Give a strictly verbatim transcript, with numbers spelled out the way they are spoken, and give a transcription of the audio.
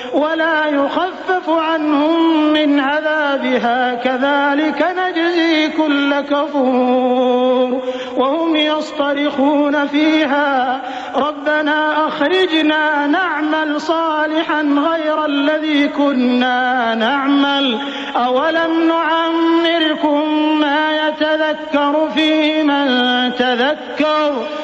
ولا يخفف عنهم من عذابها كذلك نجزي كل كفور وهم يصطرخون فيها ربنا أخرجنا نعمل صالحا غير الذي كنا نعمل أولم نعمركم ما يتذكر فيه من تذكر